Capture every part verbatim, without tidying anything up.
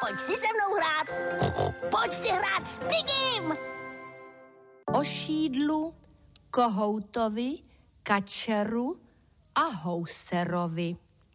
Pojď si se mnou hrát. Pojď si hrát s Pigim. O šídlu, kohoutovi, kačeru a houserovi.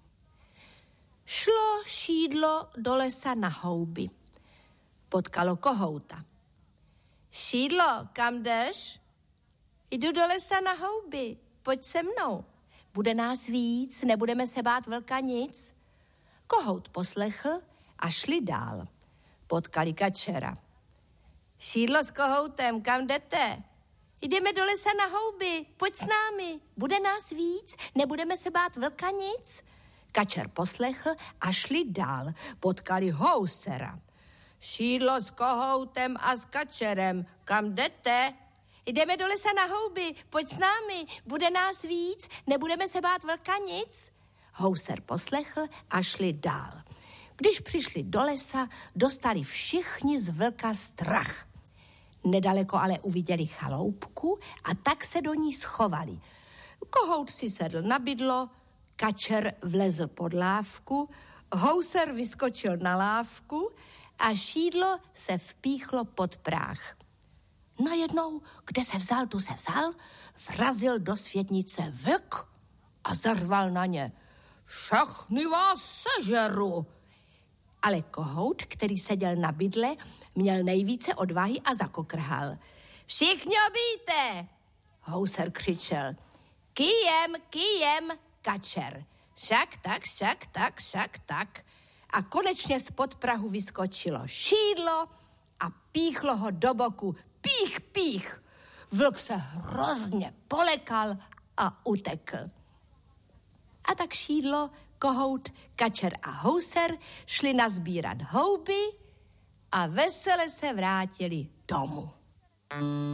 Šlo šídlo do lesa na houby. Potkalo kohouta. Šídlo, kam jdeš? Jdu do lesa na houby, pojď se mnou. Bude nás víc, nebudeme se bát vlka nic. Kohout poslechl a šli dál. Potkali kačera. Šídlo s kohoutem, kam jdete? Jdeme do lesa na houby, pojď s námi, bude nás víc, nebudeme se bát vlka nic. Kačer poslechl a šli dál. Potkali housera. Šídlo s kohoutem a s kačerem, kam jdete? Jdeme do lesa na houby, pojď s námi, bude nás víc, nebudeme se bát vlka nic. Houser poslechl a šli dál. Když přišli do lesa, dostali všichni z vlka strach. Nedaleko ale uviděli chaloupku a tak se do ní schovali. Kohout si sedl na bydlo, kačer vlezl pod lávku, houser vyskočil na lávku a šídlo se vpíchlo pod práh. Najednou, kde se vzal, tu se vzal, vrazil do světnice vlk a zarval na ně. Všechny vás sežeru. Ale kohout, který seděl na bydle, měl nejvíce odvahy a zakokrhal. Všichni obijte! Houser křičel. Kyjem, kyjem, kačer. Šak tak, šak tak, šak tak. A konečně spod prahu vyskočilo šídlo a píchlo ho do boku. Pích, pích. Vlk se hrozně polekal a utekl. A tak šídlo, kohout, kačer a houser šli nazbírat houby a vesele se vrátili domů.